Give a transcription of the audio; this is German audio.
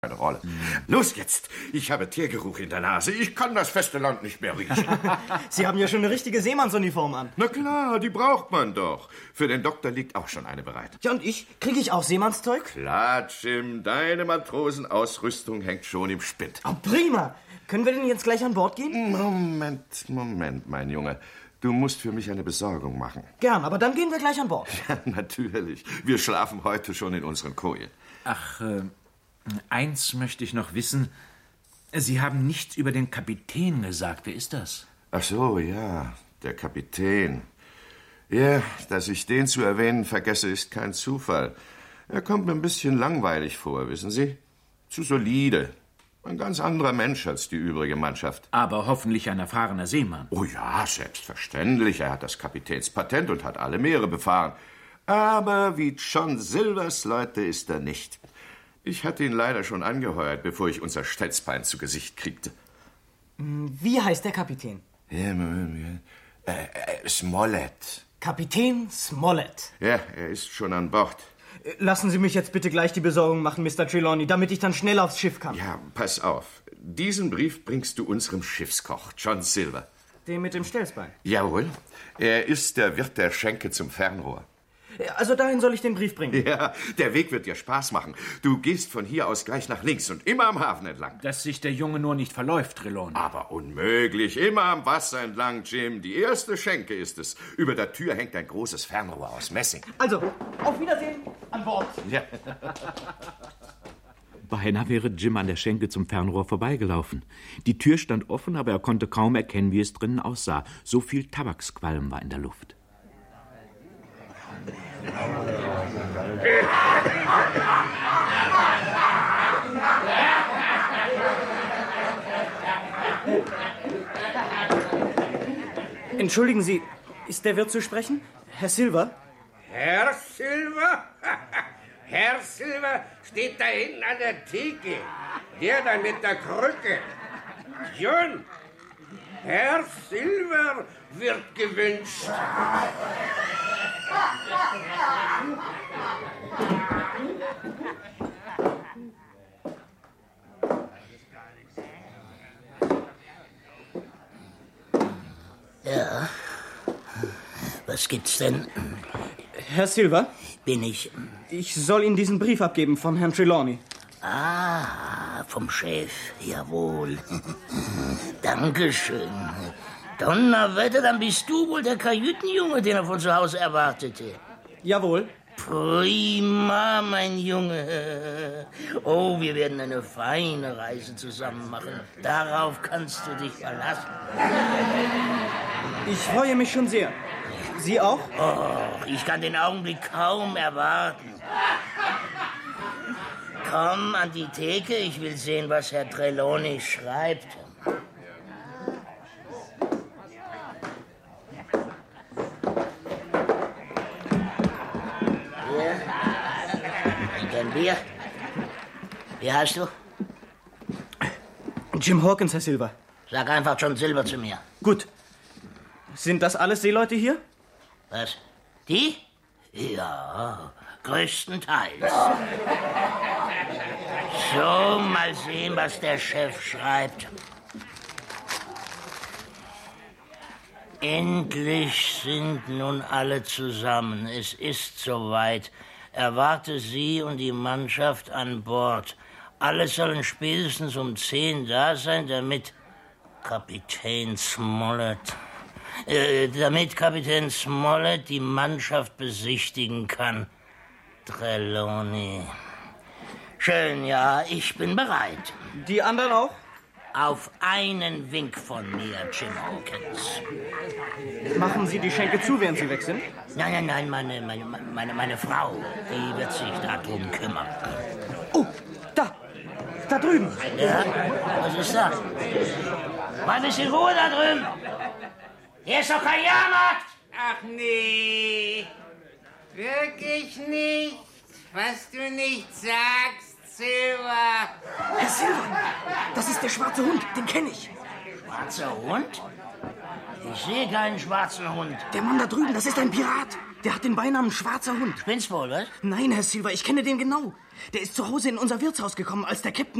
eine Rolle. Los jetzt! Ich habe Teergeruch in der Nase. Ich kann das feste Land nicht mehr riechen. Sie haben ja schon eine richtige Seemannsuniform an. Na klar, die braucht man doch. Für den Doktor liegt auch schon eine bereit. Ja, und ich? Kriege ich auch Seemannszeug? Klar, Jim. Deine Matrosenausrüstung hängt schon im Spind. Oh, prima. Können wir denn jetzt gleich an Bord gehen? Moment, mein Junge. Du musst für mich eine Besorgung machen. Gern, aber dann gehen wir gleich an Bord. Ja, natürlich. Wir schlafen heute schon in unseren Kojen. Ach, eins möchte ich noch wissen. Sie haben nichts über den Kapitän gesagt. Wer ist das? Ach so, ja, der Kapitän. Ja, dass ich den zu erwähnen vergesse, ist kein Zufall. Er kommt mir ein bisschen langweilig vor, wissen Sie? Zu solide. Ein ganz anderer Mensch als die übrige Mannschaft. Aber hoffentlich ein erfahrener Seemann. Oh ja, selbstverständlich. Er hat das Kapitänspatent und hat alle Meere befahren. Aber wie John Silvers Leute ist er nicht. Ich hatte ihn leider schon angeheuert, bevor ich unser Stelzbein zu Gesicht kriegte. Wie heißt der Kapitän? Smollett. Kapitän Smollett. Ja, er ist schon an Bord. Lassen Sie mich jetzt bitte gleich die Besorgung machen, Mr. Trelawney, damit ich dann schnell aufs Schiff kann. Ja, pass auf. Diesen Brief bringst du unserem Schiffskoch, John Silver. Den mit dem Stelzbein? Jawohl. Er ist der Wirt der Schenke zum Fernrohr. Also dahin soll ich den Brief bringen? Ja, der Weg wird dir Spaß machen. Du gehst von hier aus gleich nach links und immer am Hafen entlang. Dass sich der Junge nur nicht verläuft, Trelawney. Aber unmöglich. Immer am Wasser entlang, Jim. Die erste Schenke ist es. Über der Tür hängt ein großes Fernrohr aus Messing. Also, auf Wiedersehen an Bord. Ja. Beinahe wäre Jim an der Schenke zum Fernrohr vorbeigelaufen. Die Tür stand offen, aber er konnte kaum erkennen, wie es drinnen aussah. So viel Tabaksqualm war in der Luft. Entschuldigen Sie, ist der Wirt zu sprechen? Herr Silver? Herr Silver? Herr Silver steht da hinten an der Theke. Der da mit der Krücke. John, Herr Silver wird gewünscht. Ja, was gibt's denn? Herr Silver? Bin ich. Ich soll Ihnen diesen Brief abgeben von Herrn Trelawney. Ah, vom Chef, jawohl. Dankeschön. Donnerwetter, dann bist du wohl der Kajütenjunge, den er von zu Hause erwartete. Jawohl. Prima, mein Junge. Oh, wir werden eine feine Reise zusammen machen. Darauf kannst du dich verlassen. Ich freue mich schon sehr. Sie auch? Oh, ich kann den Augenblick kaum erwarten. Komm an die Theke, ich will sehen, was Herr Trelawney schreibt. Ein Bier? Wie heißt du? Jim Hawkins, Herr Silver. Sag einfach John Silver zu mir. Gut. Sind das alles Seeleute hier? Was? Die? Ja, größtenteils. So, mal sehen, was der Chef schreibt. Endlich sind nun alle zusammen. Es ist soweit. Erwarte Sie und die Mannschaft an Bord. Alle sollen spätestens um 10 da sein, damit Kapitän Smollett die Mannschaft besichtigen kann. Trelawney. Schön, ja, ich bin bereit. Die anderen auch? Auf einen Wink von mir, Jim Hawkins. Machen Sie die Schenke zu, während Sie weg sind? Nein, meine Frau, die wird sich darum kümmern. Oh, da drüben. Ja, was ist da? Mal ein bisschen Ruhe da drüben. Hier ist doch kein Jahrmarkt. Ach nee, wirklich nicht, was du nicht sagst, Silver. Herr Silver, das ist der schwarze Hund, den kenne ich. Schwarzer Hund? Ich sehe keinen schwarzen Hund. Der Mann da drüben, das ist ein Pirat. Der hat den Beinamen Schwarzer Hund. Spinnst wohl, was? Nein, Herr Silver, ich kenne den genau. Der ist zu Hause in unser Wirtshaus gekommen, als der Captain